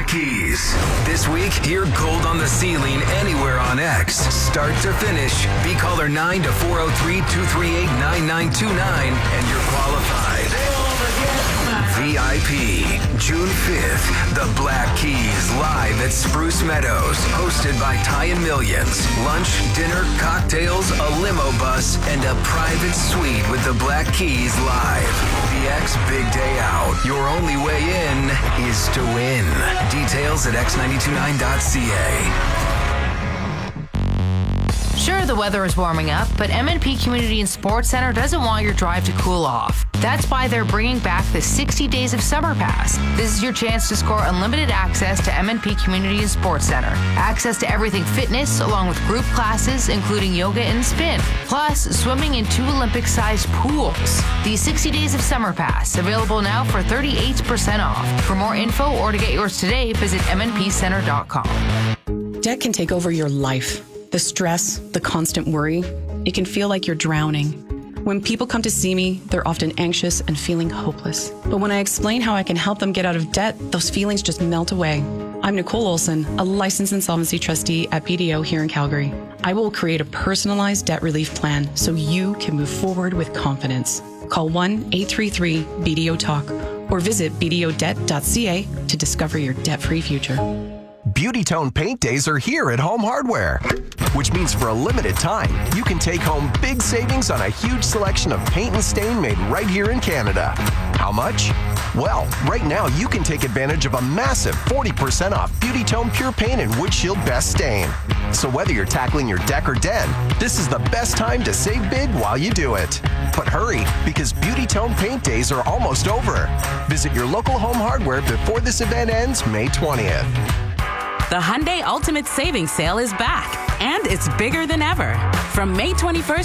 Black Keys. This week, hear Gold on the Ceiling anywhere on X. Start to finish. Be caller 9 to 403-238-9929 and you're qualified. VIP, June 5th, the Black Keys live at Spruce Meadows, hosted by Ty and Millions. Lunch, dinner, cocktails, a limo bus, and a private suite with the Black Keys live. The X Big Day Out. Your only way in is to win. Details at x929.ca. Sure, the weather is warming up, but M&P Community and Sports Center doesn't want your drive to cool off. That's why they're bringing back the 60 Days of Summer Pass. This is your chance to score unlimited access to M&P Community and Sports Center. Access to everything fitness, along with group classes, including yoga and spin. Plus, swimming in 2 Olympic-sized pools. The 60 Days of Summer Pass, available now for 38% off. For more info or to get yours today, visit mnpcenter.com. Debt can take over your life. The stress, the constant worry, it can feel like you're drowning. When people come to see me, they're often anxious and feeling hopeless. But when I explain how I can help them get out of debt, those feelings just melt away. I'm Nicole Olson, a licensed insolvency trustee at BDO here in Calgary. I will create a personalized debt relief plan so you can move forward with confidence. Call 1-833-BDO-TALK or visit bdodebt.ca to discover your debt-free future. Beauty Tone Paint Days are here at Home Hardware, which means for a limited time, you can take home big savings on a huge selection of paint and stain made right here in Canada. How much? Well, right now you can take advantage of a massive 40% off Beauty Tone Pure Paint and Wood Shield Best Stain. So whether you're tackling your deck or den, this is the best time to save big while you do it. But hurry, because Beauty Tone Paint Days are almost over. Visit your local Home Hardware before this event ends May 20th. The Hyundai Ultimate Savings Sale is back, and it's bigger than ever. From May 21st